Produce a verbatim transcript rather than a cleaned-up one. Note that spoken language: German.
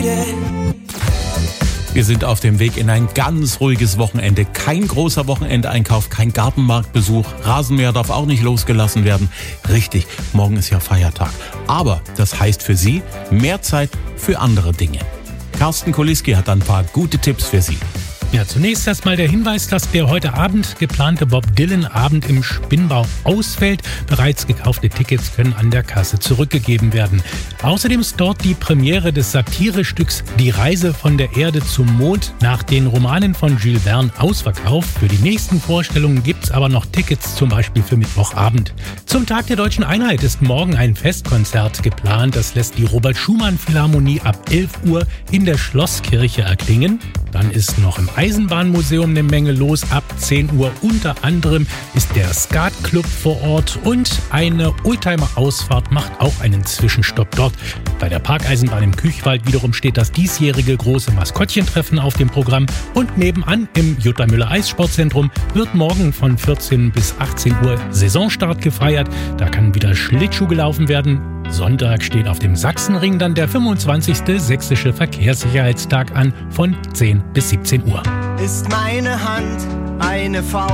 Wir sind auf dem Weg in ein ganz ruhiges Wochenende. Kein großer Wochenendeinkauf, kein Gartenmarktbesuch. Rasenmäher darf auch nicht losgelassen werden. Richtig, morgen ist ja Feiertag. Aber das heißt für Sie mehr Zeit für andere Dinge. Carsten Koliski hat ein paar gute Tipps für Sie. Ja, zunächst erstmal der Hinweis, dass der heute Abend geplante Bob Dylan-Abend im Spinnbau ausfällt. Bereits gekaufte Tickets können an der Kasse zurückgegeben werden. Außerdem ist dort die Premiere des Satirestücks Die Reise von der Erde zum Mond nach den Romanen von Jules Verne ausverkauft. Für die nächsten Vorstellungen gibt es aber noch Tickets, zum Beispiel für Mittwochabend. Zum Tag der Deutschen Einheit ist morgen ein Festkonzert geplant. Das lässt die Robert-Schumann-Philharmonie ab elf Uhr in der Schlosskirche erklingen. Dann ist noch im Eisenbahnmuseum eine Menge los. Ab zehn Uhr unter anderem ist der Skatclub vor Ort und eine Oldtimer-Ausfahrt macht auch einen Zwischenstopp dort. Bei der Parkeisenbahn im Küchwald wiederum steht das diesjährige große Maskottchentreffen auf dem Programm und nebenan im Jutta Müller Eissportzentrum wird morgen von vierzehn bis achtzehn Uhr Saisonstart gefeiert. Da kann wieder Schlittschuh gelaufen werden. Sonntag steht auf dem Sachsenring dann der fünfundzwanzigste Sächsische Verkehrssicherheitstag an von zehn bis siebzehn Uhr. Ist meine Hand eine Faust?